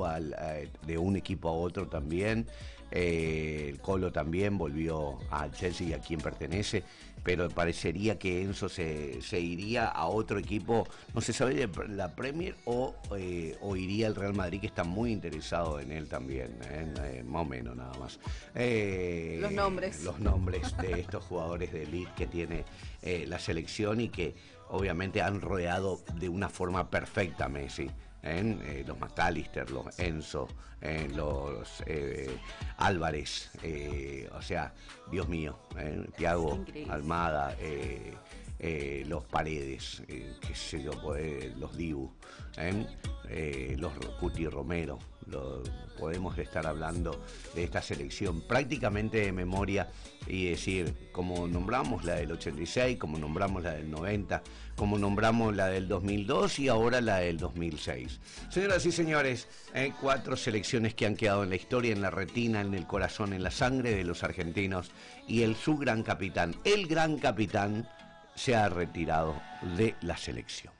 de un equipo a otro también. El Colo también volvió al Chelsea, a quien pertenece, pero parecería que Enzo se iría a otro equipo, no se sabe, de la Premier o iría al Real Madrid, que está muy interesado en él también, más o menos nada más. Los nombres de estos jugadores de elite que tiene la selección y que obviamente han rodeado de una forma perfecta a Messi. Los McAllister, los Enzo, los Álvarez, o sea, Dios mío, Thiago Almada, los Paredes, qué sé yo, los Dibu, los Cuti Romero. Podemos estar hablando de esta selección prácticamente de memoria y decir, como nombramos la del 86, como nombramos la del 90, como nombramos la del 2002 y ahora la del 2006. Señoras y señores, 4 selecciones que han quedado en la historia, en la retina, en el corazón, en la sangre de los argentinos, y su gran capitán, el gran capitán, se ha retirado de la selección.